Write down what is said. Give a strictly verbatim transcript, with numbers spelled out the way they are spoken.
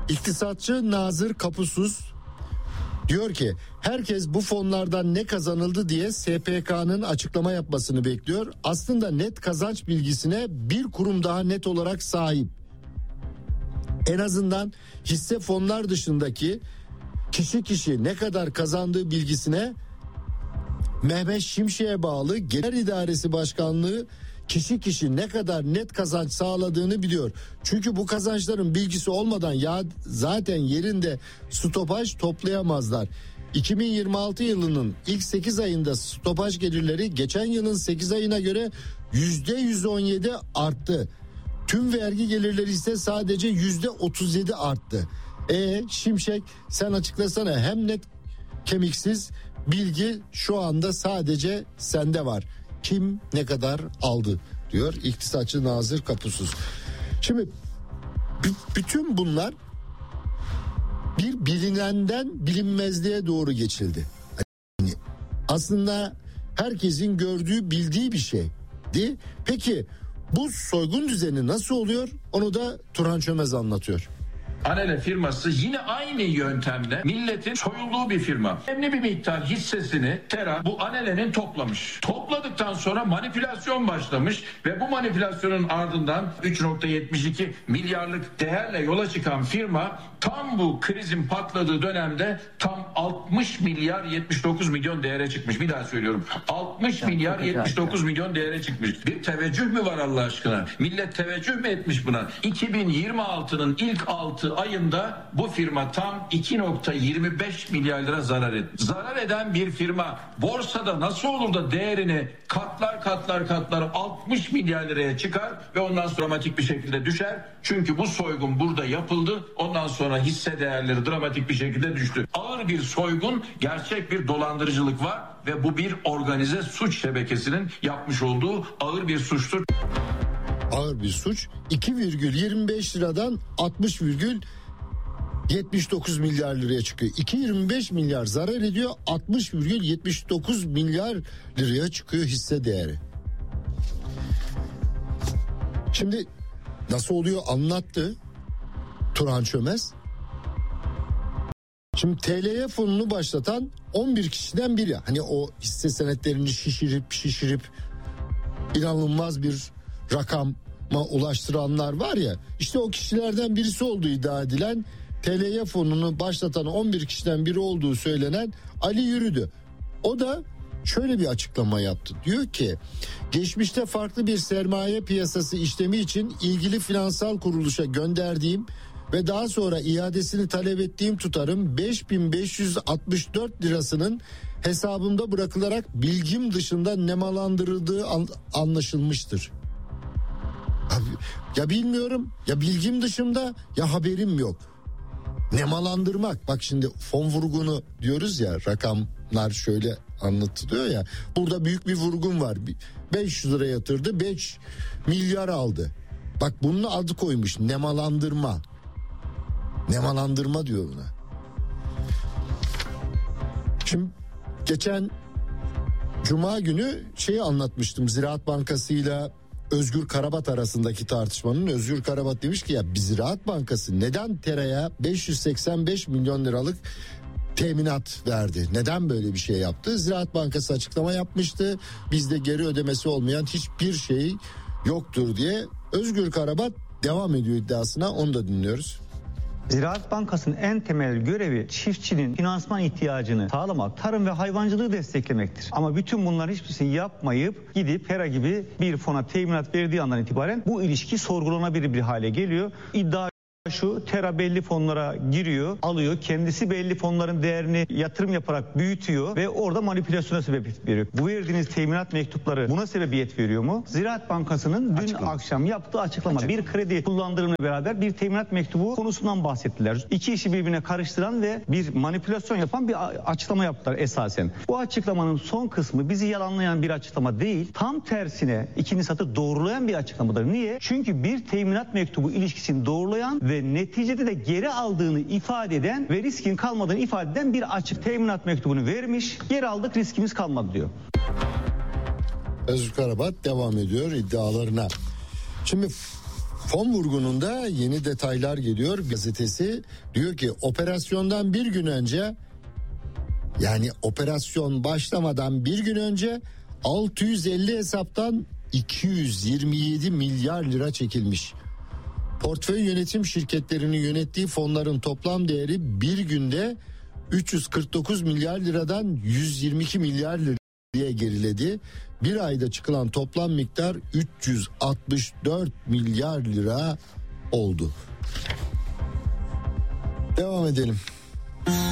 İktisatçı Nazır Kapusuz diyor ki herkes bu fonlardan ne kazanıldı diye S P K'nın açıklama yapmasını bekliyor. Aslında net kazanç bilgisine bir kurum daha net olarak sahip. En azından hisse fonlar dışındaki kişi kişi ne kadar kazandığı bilgisine Mehmet Şimşek'e bağlı Gelir İdaresi Başkanlığı kişi kişi ne kadar net kazanç sağladığını biliyor. Çünkü bu kazançların bilgisi olmadan ya zaten yerinde stopaj toplayamazlar. iki bin yirmi altı yılının ilk sekiz ayında stopaj gelirleri geçen yılın sekiz ayına göre yüzde yüz on yedi arttı. Tüm vergi gelirleri ise sadece yüzde otuz yedi arttı. E Şimşek sen açıklasana, hem net kemiksiz bilgi şu anda sadece sende var. Kim ne kadar aldı diyor iktisatçı Nazır Kapusuz. Şimdi b- bütün bunlar bir bilinenden bilinmezliğe doğru geçildi. Yani aslında herkesin gördüğü, bildiği bir şeydi. Peki bu soygun düzeni nasıl oluyor? Onu da Turhan Çömez anlatıyor. Anele firması yine aynı yöntemle milletin soyulduğu bir firma. Önemli bir miktar hissesini Tera bu Anele'nin toplamış. Topladıktan sonra manipülasyon başlamış ve bu manipülasyonun ardından üç virgül yetmiş iki milyarlık değerle yola çıkan firma tam bu krizin patladığı dönemde tam altmış milyar yetmiş dokuz milyon değere çıkmış. Bir daha söylüyorum. altmış milyar yetmiş dokuz milyon değere çıkmış. Bir teveccüh mü var Allah aşkına? Millet teveccüh mü etmiş buna? iki bin yirmi altının ilk altı ayında bu firma tam iki virgül yirmi beş milyar lira zarar etti. Zarar eden bir firma borsada nasıl olur da değerini katlar katlar katlar altmış milyar liraya çıkar ve ondan sonra dramatik bir şekilde düşer? Çünkü bu soygun burada yapıldı. Ondan sonra hisse değerleri dramatik bir şekilde düştü. Ağır bir soygun, gerçek bir dolandırıcılık var ve bu bir organize suç şebekesinin yapmış olduğu ağır bir suçtur. Ağır bir suç. iki virgül yirmi beş liradan altmış virgül yetmiş dokuz milyar liraya çıkıyor. iki virgül yirmi beş milyar zarar ediyor, altmış virgül yetmiş dokuz milyar liraya çıkıyor hisse değeri. Şimdi nasıl oluyor anlattı Turhan Çömez. Şimdi T L Y fonunu başlatan on bir kişiden biri. Hani o hisse senetlerini şişirip şişirip inanılmaz bir rakama ulaştıranlar var ya, işte o kişilerden birisi olduğu iddia edilen, T L Y fonunu başlatan on bir kişiden biri olduğu söylenen Ali Yürüdü. O da şöyle bir açıklama yaptı. Diyor ki geçmişte farklı bir sermaye piyasası işlemi için ilgili finansal kuruluşa gönderdiğim ve daha sonra iadesini talep ettiğim tutarın beş bin beş yüz altmış dört lirasının hesabımda bırakılarak bilgim dışında nemalandırıldığı anlaşılmıştır. Ya bilmiyorum, ya bilgim dışında, ya haberim yok. Nemalandırmak, bak şimdi fon vurgunu diyoruz ya, rakamlar şöyle anlatılıyor ya, burada büyük bir vurgun var. beş yüz lira yatırdı, beş milyar aldı. Bak bunun adı koymuş, nemalandırma. Nemalandırma diyor buna. Şimdi geçen Cuma günü şeyi anlatmıştım, Ziraat Bankası ile Özgür Karabat arasındaki tartışmanın. Özgür Karabat demiş ki ya Ziraat Bankası neden Tera'ya beş yüz seksen beş milyon liralık teminat verdi? Neden böyle bir şey yaptı? Ziraat Bankası açıklama yapmıştı. Bizde geri ödemesi olmayan hiçbir şey yoktur diye. Özgür Karabat devam ediyor iddiasına, onu da dinliyoruz. Ziraat Bankası'nın en temel görevi çiftçinin finansman ihtiyacını sağlamak, tarım ve hayvancılığı desteklemektir. Ama bütün bunların hiçbirisini yapmayıp gidip Tera gibi bir fona teminat verdiği andan itibaren bu ilişki sorgulanabilir bir hale geliyor. İddia şu: Tera belli fonlara giriyor, alıyor, kendisi belli fonların değerini yatırım yaparak büyütüyor ve orada manipülasyona sebebiyet veriyor. Bu verdiğiniz teminat mektupları buna sebebiyet veriyor mu? Ziraat Bankası'nın dün açıklama. akşam yaptığı açıklama, açıklama. bir kredi kullandırımla beraber bir teminat mektubu konusundan bahsettiler. İki işi birbirine karıştıran ve bir manipülasyon yapan bir açıklama yaptılar esasen. Bu açıklamanın son kısmı bizi yalanlayan bir açıklama değil, tam tersine ikinci satır doğrulayan bir açıklamadır. Niye? Çünkü bir teminat mektubu ilişkisini doğrulayan ve neticede de geri aldığını ifade eden ve riskin kalmadığını ifade eden bir açık teminat mektubunu vermiş. Geri aldık, riskimiz kalmadı diyor. Özgür Karabat devam ediyor iddialarına. Şimdi Fon vurgununda yeni detaylar geliyor. Gazetesi diyor ki operasyondan bir gün önce, yani operasyon başlamadan bir gün önce altı yüz elli hesaptan iki yüz yirmi yedi milyar lira çekilmiş. Portföy yönetim şirketlerinin yönettiği fonların toplam değeri bir günde üç yüz kırk dokuz milyar liradan yüz yirmi iki milyar liraya geriledi. Bir ayda çıkılan toplam miktar üç yüz altmış dört milyar lira oldu. Devam edelim.